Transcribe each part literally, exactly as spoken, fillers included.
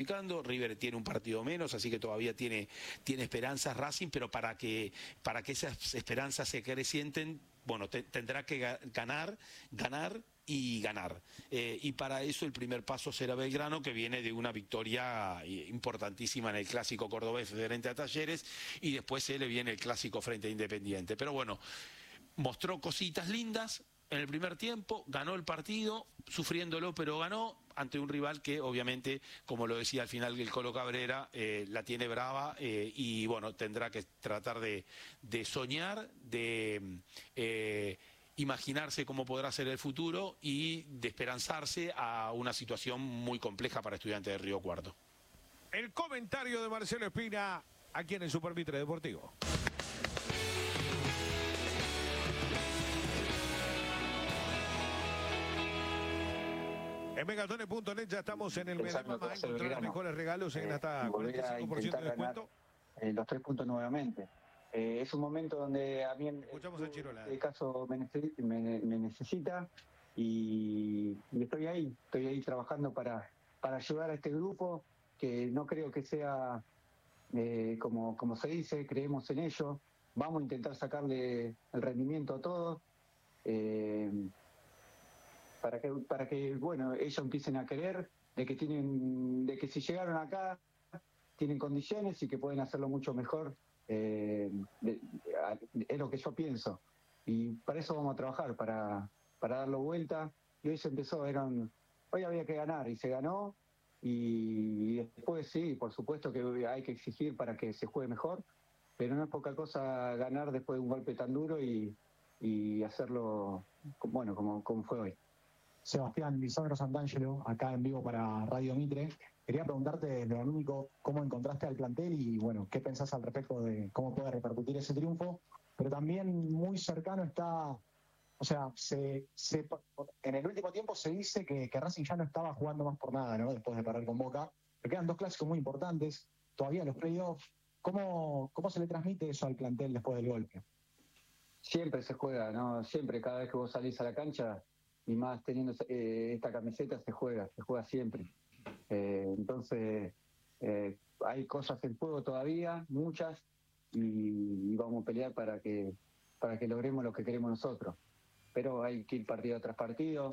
clasificando, River tiene un partido menos, así que todavía tiene, tiene esperanzas Racing, pero para que, para que esas esperanzas se crecienten, bueno, te, tendrá que ganar, ganar y ganar. Eh, y para eso el primer paso será Belgrano, que viene de una victoria importantísima en el clásico cordobés frente a Talleres, y después se le viene el clásico frente a Independiente. Pero bueno, mostró cositas lindas en el primer tiempo, ganó el partido, sufriéndolo, pero ganó ante un rival que obviamente, como lo decía al final el Colo Cabrera, eh, la tiene brava eh, y bueno, tendrá que tratar de, de soñar, de eh, imaginarse cómo podrá ser el futuro y de esperanzarse a una situación muy compleja para Estudiantes de Río Cuarto. El comentario de Marcelo Espina aquí en el Super Mitre Deportivo. En Megatones punto net ya estamos en el Medemama, encontrar los mejores regalos en hasta cuarenta y cinco por ciento de descuento. Eh, los tres puntos nuevamente. Eh, es un momento donde a mí en este caso me, neces me, me necesita y, y estoy ahí, estoy ahí trabajando para, para ayudar a este grupo, que no creo que sea eh, como, como se dice, creemos en ello, vamos a intentar sacarle el rendimiento a todos. Eh, para que para que bueno ellos empiecen a querer de que tienen de que si llegaron acá tienen condiciones y que pueden hacerlo mucho mejor, eh, de, de, es lo que yo pienso, y para eso vamos a trabajar, para para darlo vuelta. Y hoy se empezó, eran hoy había que ganar y se ganó, y, y después sí, por supuesto que hay que exigir para que se juegue mejor, pero no es poca cosa ganar después de un golpe tan duro y, y hacerlo bueno como, como fue hoy. Sebastián, Lisandro Santangelo, acá en vivo para Radio Mitre. Quería preguntarte desde lo único cómo encontraste al plantel y, bueno, qué pensás al respecto de cómo puede repercutir ese triunfo. Pero también muy cercano está, o sea, se, se, en el último tiempo se dice que, que Racing ya no estaba jugando más por nada, ¿no? Después de parar con Boca. Pero quedan dos clásicos muy importantes, todavía los playoffs. ¿Cómo, ¿Cómo se le transmite eso al plantel después del golpe? Siempre se juega, ¿no? Siempre, cada vez que vos salís a la cancha, y más teniendo eh, esta camiseta, se juega, se juega siempre. Eh, entonces, eh, hay cosas en juego todavía, muchas, y, y vamos a pelear para que para que logremos lo que queremos nosotros. Pero hay que ir partido tras partido,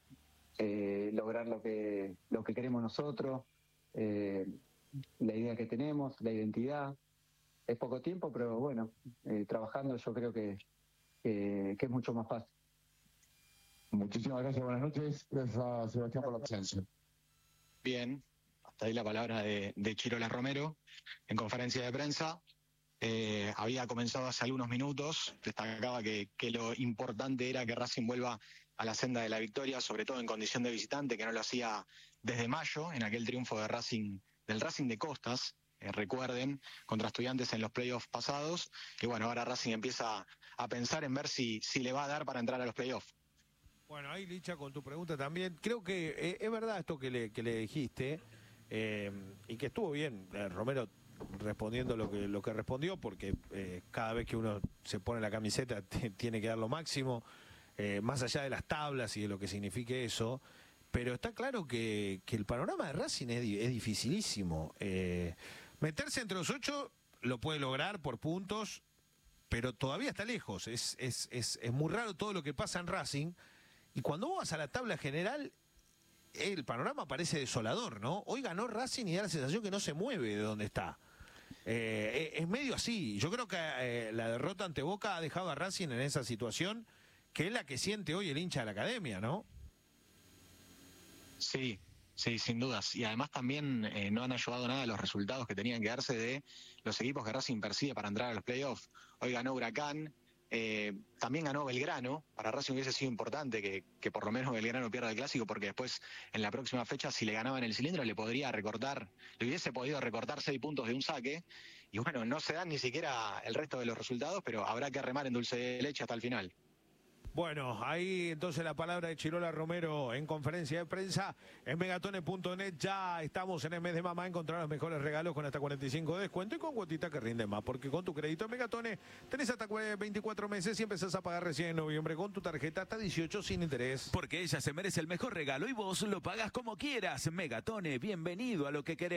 eh, lograr lo que lo que queremos nosotros, eh, la idea que tenemos, la identidad. Es poco tiempo, pero bueno, eh, trabajando yo creo que, que, que es mucho más fácil. Muchísimas gracias, buenas noches. Gracias a Sebastián por la presencia. Bien, hasta ahí la palabra de, de Chirola Romero en conferencia de prensa. Eh, había comenzado hace algunos minutos, destacaba que, que lo importante era que Racing vuelva a la senda de la victoria, sobre todo en condición de visitante, que no lo hacía desde mayo, en aquel triunfo de Racing, del Racing de Costas, eh, recuerden, contra Estudiantes en los playoffs pasados. Y bueno, ahora Racing empieza a pensar en ver si, si le va a dar para entrar a los playoffs. Bueno, ahí Licha, con tu pregunta también, creo que eh, es verdad esto que le, que le dijiste, eh, y que estuvo bien, eh, Romero, respondiendo lo que, lo que respondió, porque eh, cada vez que uno se pone la camiseta tiene que dar lo máximo, eh, más allá de las tablas y de lo que signifique eso, pero está claro que, que el panorama de Racing es, es dificilísimo. Eh, meterse entre los ocho lo puede lograr por puntos, pero todavía está lejos, es, es, es, es muy raro todo lo que pasa en Racing. Y cuando vos vas a la tabla general, el panorama parece desolador, ¿no? Hoy ganó Racing y da la sensación que no se mueve de donde está. Eh, es medio así. Yo creo que eh, la derrota ante Boca ha dejado a Racing en esa situación, que es la que siente hoy el hincha de la academia, ¿no? Sí, sí, sin dudas. Y además también eh, no han ayudado nada los resultados que tenían que darse de los equipos que Racing persigue para entrar a los playoffs. Hoy ganó Huracán. Eh, también ganó Belgrano. Para Racing hubiese sido importante que, que por lo menos Belgrano pierda el clásico, porque después en la próxima fecha, si le ganaba en el cilindro, le podría recortar, le hubiese podido recortar seis puntos de un saque. Y bueno, no se dan ni siquiera el resto de los resultados, pero habrá que remar en dulce de leche hasta el final. Bueno, ahí entonces la palabra de Chirola Romero en conferencia de prensa. En megatones punto net ya estamos en el mes de mamá. Encontrar los mejores regalos con hasta cuarenta y cinco de descuento y con cuotita que rinde más. Porque con tu crédito en Megatones tenés hasta veinticuatro meses y empezás a pagar recién en noviembre con tu tarjeta hasta dieciocho sin interés. Porque ella se merece el mejor regalo y vos lo pagas como quieras. Megatone, bienvenido a lo que querés.